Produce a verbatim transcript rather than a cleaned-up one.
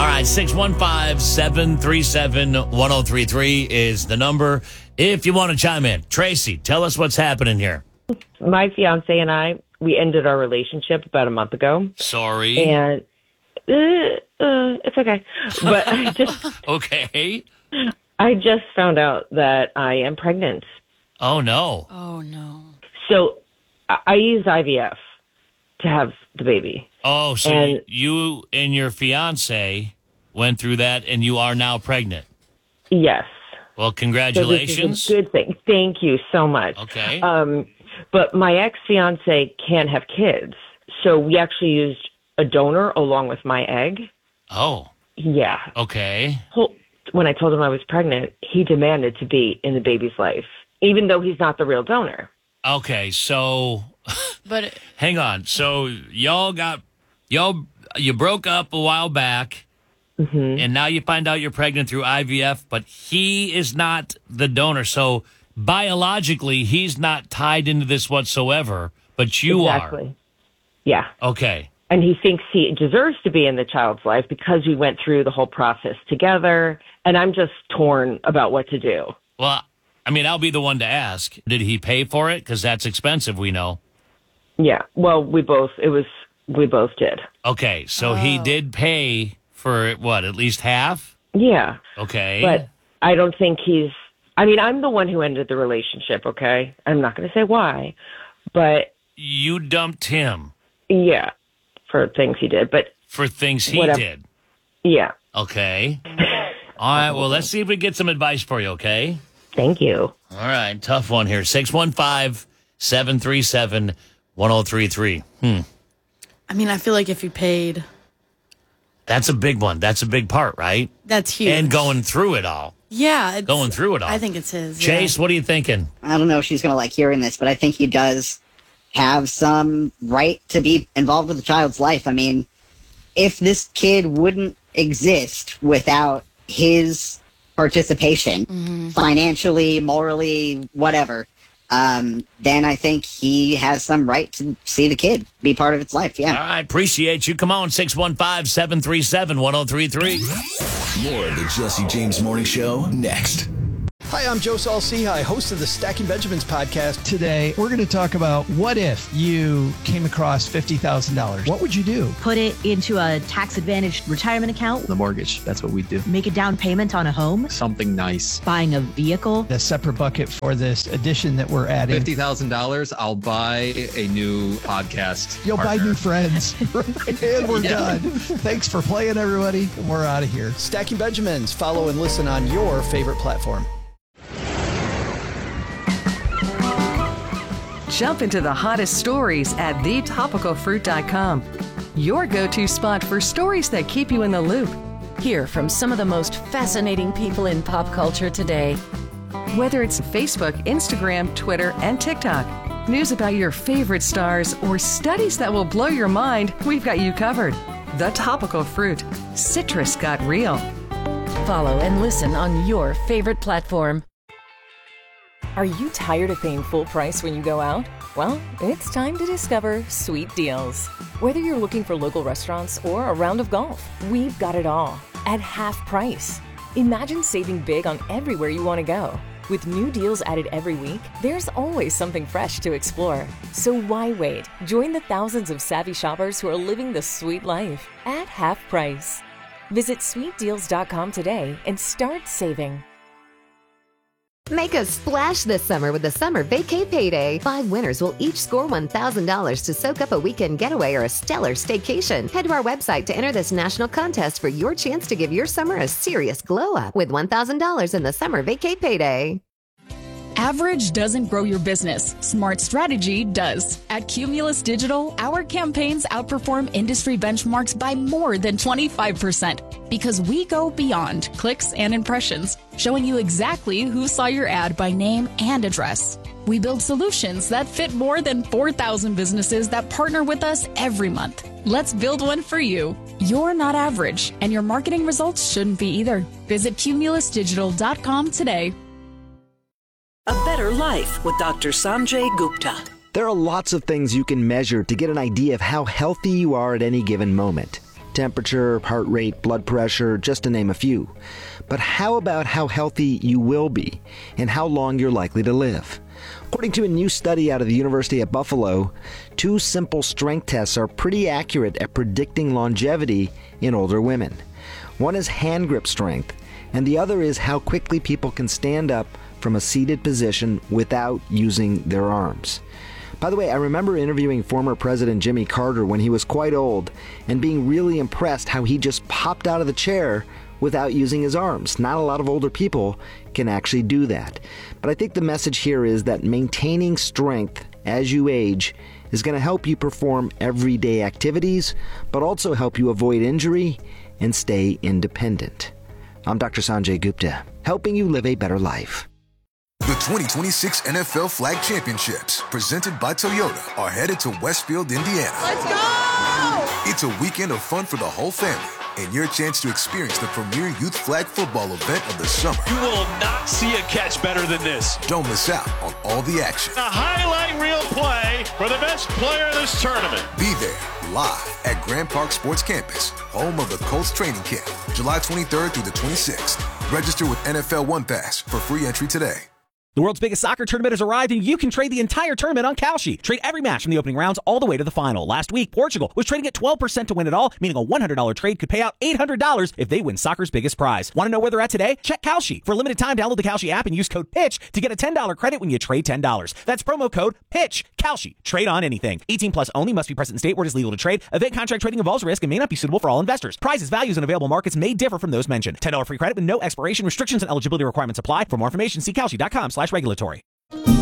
right, six one five, seven three seven, one oh three three is the number if you want to chime in. Tracy, tell us what's happening here. My fiance and I, we ended our relationship about a month ago. Sorry. And uh, uh, it's okay. But I just okay. I just found out that I am pregnant. Oh, no. Oh, no. So I, I use I V F to have the baby. Oh, so and, you and your fiance went through that and you are now pregnant. Yes. Well, congratulations. So this is a good thing. Thank you so much. Okay. Um, but my ex-fiance can't have kids. So we actually used a donor along with my egg. Oh. Yeah. Okay. When I told him I was pregnant, he demanded to be in the baby's life, even though he's not the real donor. Okay, so but hang on. So y'all got y'all you broke up a while back, mm-hmm. and now you find out you're pregnant through I V F, but he is not the donor. So biologically, he's not tied into this whatsoever, but you exactly. are. Yeah. Okay. And he thinks he deserves to be in the child's life because we went through the whole process together, and I'm just torn about what to do. Well, I mean, I'll be the one to ask. Did he pay for it? Because that's expensive, we know. Yeah. Well, we both, it was, we both did. Okay. So oh. he did pay for, what, at least half? Yeah. Okay. But I don't think he's, I mean, I'm the one who ended the relationship, okay? I'm not going to say why, but. You dumped him. Yeah. For things he did, but. For things he whatever. did. Yeah. Okay. All right. Well, let's see if we get some advice for you, okay? Thank you. All right. Tough one here. six one five, seven three seven, one oh three three. Hmm. I mean, I feel like if you paid. That's a big one. That's a big part, right? That's huge. And going through it all. Yeah. It's, going through it all. I think it's his. Chase, yeah. what are you thinking? I don't know if she's going to like hearing this, but I think he does have some right to be involved with the child's life. I mean, if this kid wouldn't exist without his participation, mm-hmm. financially, morally, whatever, um, then I think he has some right to see the kid be part of its life. Yeah. All right. Appreciate you. Come on, six one five, seven three seven, one oh three three. More of the Jesse James Morning Show next. Hi, I'm Joe Saul-Sehy, host of the Stacking Benjamins podcast. Today, we're going to talk about what if you came across fifty thousand dollars. What would you do? Put it into a tax-advantaged retirement account. The mortgage, that's what we do. Make a down payment on a home. Something nice. Buying a vehicle. A separate bucket for this addition that we're adding. fifty thousand dollars, I'll buy a new podcast You'll partner. buy new friends. And we're yeah. done. Thanks for playing, everybody. We're out of here. Stacking Benjamins. Follow and listen on your favorite platform. Jump into the hottest stories at the topical fruit dot com. Your go-to spot for stories that keep you in the loop. Hear from some of the most fascinating people in pop culture today. Whether it's Facebook, Instagram, Twitter, and TikTok, news about your favorite stars, or studies that will blow your mind, we've got you covered. The Topical Fruit. Citrus got real. Follow and listen on your favorite platform. Are you tired of paying full price when you go out? Well, it's time to discover Sweet Deals. Whether you're looking for local restaurants or a round of golf, we've got it all at half price. Imagine saving big on everywhere you want to go. With new deals added every week, there's always something fresh to explore. So why wait? Join the thousands of savvy shoppers who are living the sweet life at half price. Visit sweet deals dot com today and start saving. Make a splash this summer with the Summer Vacay Payday. Five winners will each score one thousand dollars to soak up a weekend getaway or a stellar staycation. Head to our website to enter this national contest for your chance to give your summer a serious glow up with one thousand dollars in the Summer Vacay Payday. Average doesn't grow your business. Smart strategy does. At Cumulus Digital, our campaigns outperform industry benchmarks by more than twenty-five percent because we go beyond clicks and impressions, showing you exactly who saw your ad by name and address. We build solutions that fit more than four thousand businesses that partner with us every month. Let's build one for you. You're not average, and your marketing results shouldn't be either. Visit cumulus digital dot com today. A Better Life with Doctor Sanjay Gupta. There are lots of things you can measure to get an idea of how healthy you are at any given moment. temperature, heart rate, blood pressure, just to name a few. But how about how healthy you will be and how long you're likely to live? According to a new study out of the University of Buffalo, two simple strength tests are pretty accurate at predicting longevity in older women. One is hand grip strength, and the other is how quickly people can stand up from a seated position without using their arms. By the way, I remember interviewing former President Jimmy Carter when he was quite old and being really impressed how he just popped out of the chair without using his arms. Not a lot of older people can actually do that. But I think the message here is that maintaining strength as you age is going to help you perform everyday activities, but also help you avoid injury and stay independent. I'm Doctor Sanjay Gupta, helping you live a better life. The twenty twenty-six N F L Flag Championships, presented by Toyota, are headed to Westfield, Indiana. Let's go! It's a weekend of fun for the whole family, and your chance to experience the premier youth flag football event of the summer. You will not see a catch better than this. Don't miss out on all the action. A highlight reel play for the best player of this tournament. Be there live at Grand Park Sports Campus, home of the Colts training camp, July twenty-third through the twenty-sixth. Register with N F L One Pass for free entry today. The world's biggest soccer tournament has arrived, and you can trade the entire tournament on Kalshi. Trade every match from the opening rounds all the way to the final. Last week, Portugal was trading at twelve percent to win it all, meaning a one hundred dollars trade could pay out eight hundred dollars if they win soccer's biggest prize. Want to know where they're at today? Check Kalshi. For a limited time, download the Kalshi app and use code PITCH to get a ten dollars credit when you trade ten dollars. That's promo code PITCH. Kalshi. Trade on anything. eighteen plus only. Must be present in state where it is legal to trade. Event contract trading involves risk and may not be suitable for all investors. Prizes, values, and available markets may differ from those mentioned. ten dollars free credit with no expiration. Restrictions and eligibility requirements apply. For more information, see Kalshi dot com slash regulatory.